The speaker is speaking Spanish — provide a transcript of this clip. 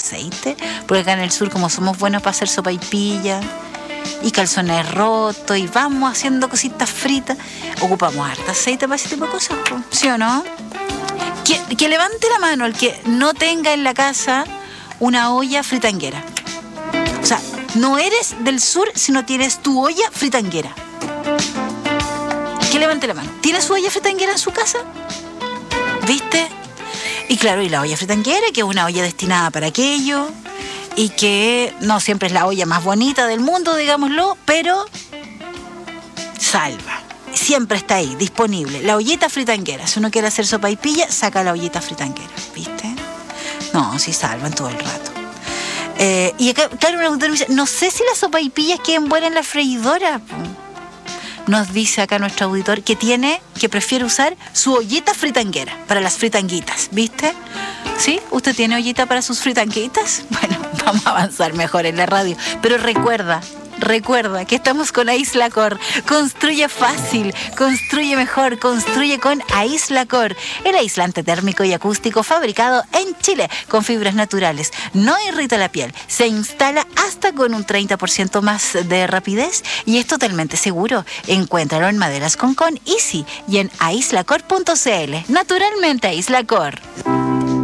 aceite, porque acá en el sur, como somos buenos para hacer sopaipilla y calzones rotos y vamos haciendo cositas fritas, ocupamos harta aceite para ese tipo de cosas, ¿sí o no? Que levante la mano el que no tenga en la casa una olla fritanguera. O sea, no eres del sur si no tienes tu olla fritanguera. Que levante la mano. ¿Tiene su olla fritanguera en su casa? ¿Viste? Y claro, y la olla fritanguera, que es una olla destinada para aquello, y que no siempre es la olla más bonita del mundo, digámoslo, pero salva. Siempre está ahí, disponible. La ollita fritanguera. Si uno quiere hacer sopaipilla, saca la ollita fritanguera. ¿Viste? No, sí salvan todo el rato. Y acá, claro, un auditor me dice, no sé si las sopaipillas queden buenas en la freidora. Nos dice acá nuestro auditor que prefiere usar su ollita fritanguera para las fritanguitas, ¿viste? ¿Sí? ¿Usted tiene ollita para sus fritanguitas? Bueno, vamos a avanzar mejor en la radio. Pero recuerda que estamos con Aislacor. Construye fácil, construye mejor, construye con Aislacor, el aislante térmico y acústico fabricado en Chile con fibras naturales. No irrita la piel, se instala hasta con un 30% más de rapidez y es totalmente seguro. Encuéntralo en Maderas Concon Easy y en aislacor.cl. Naturalmente Aislacor.